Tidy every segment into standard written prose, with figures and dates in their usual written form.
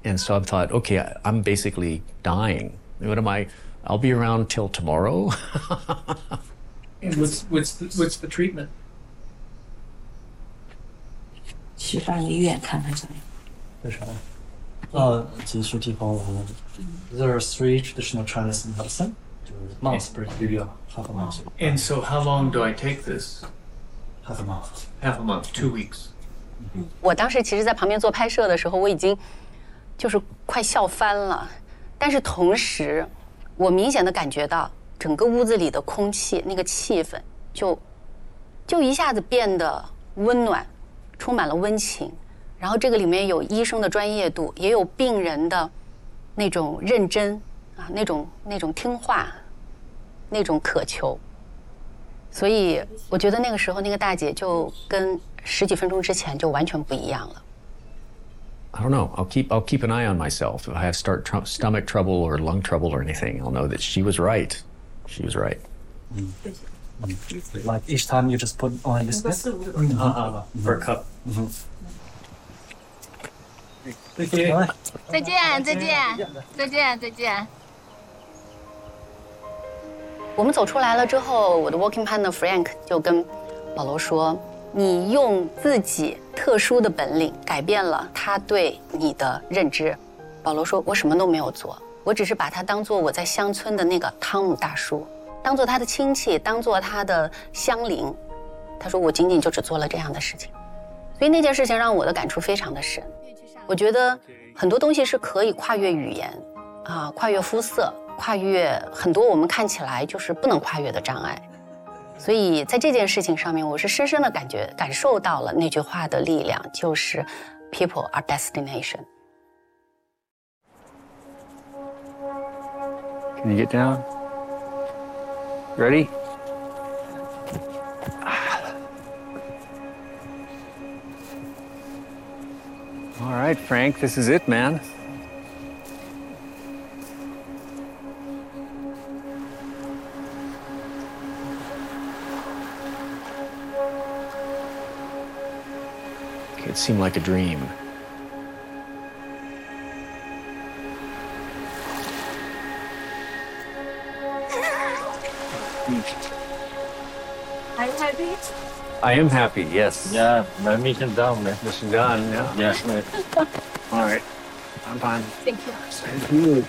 And so I thought, okay, I'm basically dying. What am I? I'll be around till tomorrow. And what's the treatment? 去上个医院看看怎么样？ 为啥？急需地方我们 There are 3 traditional Chinese medicine. 就是 months per year, half a month. And so how long do I take this? Half a month. Half a month, 2 weeks. 我当时其实，在旁边做拍摄的时候，我已经就是快笑翻了。但是同时，我明显的感觉到整个屋子里的空气，那个气氛就一下子变得温暖，充满了温情。然后这个里面有医生的专业度，也有病人的那种认真啊，那种听话，那种渴求。所以我觉得那个时候那个大姐就跟10几分钟之前就完全不一样了。 I don't know. I'll keep an eye on myself. If I have stomach trouble or lung trouble or anything, I'll know that she was right. She was right. Like each time you just put on this bit per cup. 再见。 再见，再见，再见，再见。 我们走出来了之后，我的 working partner Frank 就跟保罗说：“你用自己特殊的本领改变了他对你的认知。”保罗说：“我什么都没有做，我只是把他当做我在乡村的那个汤姆大叔，当做他的亲戚，当做他的乡邻。”他说：“我仅仅就只做了这样的事情。”所以那件事情让我的感触非常的深。我觉得很多东西是可以跨越语言啊，跨越肤色，跨越很多我们看起来就是不能跨越的障碍。所以在这件事情上面，我是深深的感受到了那句话的力量，就是 People are destination. Can you get down? Ready? All right, Frank, this is it, man. It seemed like a dream. Are you happy? I am happy, yes. Yeah, my mission done, man. Mission done, yeah. Yeah. All right. I'm fine. Thank you. Thank you.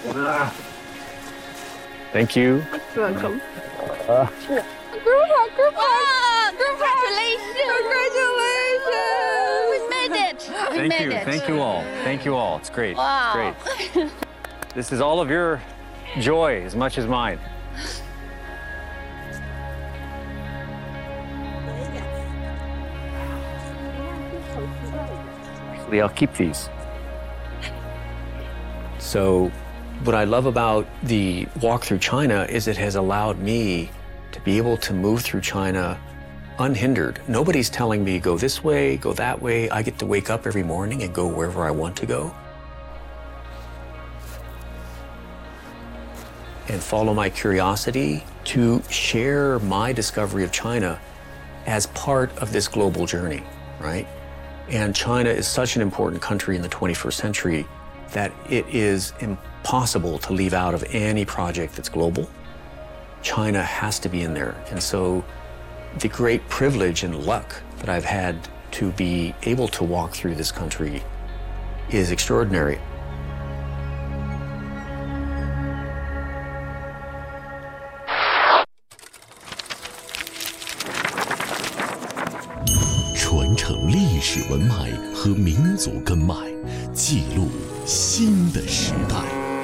Thank you. You're welcome. Congratulations! Congratulations! We made it! We Thank made you. it. Thank you all. Thank you all. It's great. Wow. It's great. This is all of your joy as much as mine. Actually, I'll keep these. So, what I love about the walk through China is it has allowed me to be able to move through China unhindered. Nobody's telling me go this way, go that way. I get to wake up every morning and go wherever I want to go. And follow my curiosity to share my discovery of China as part of this global journey, right? And China is such an important country in the 21st century that it is impossible to leave out of any project that's global. China has to be in there. And so the great privilege and luck that I've had to be able to walk through this country is extraordinary. 传承历史文脉和民族根脉，记录新的时代。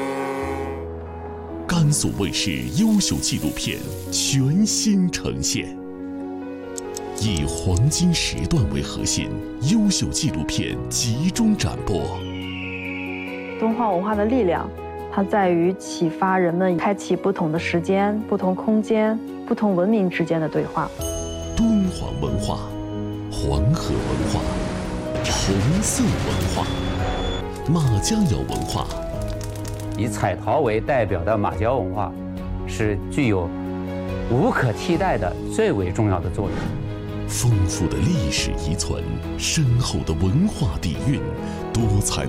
甘肃卫视优秀纪录片全新呈现，以黄金时段为核心，优秀纪录片集中展播。 敦煌文化的力量，它在于启发人们开启不同的时间、不同空间、不同文明之间的对话。 敦煌文化、黄河文化、红色文化、马家窑文化。 以彩陶为代表的马家窑文化，是具有无可替代的最为重要的作用。 丰富的历史遗存，深厚的文化底蕴，多彩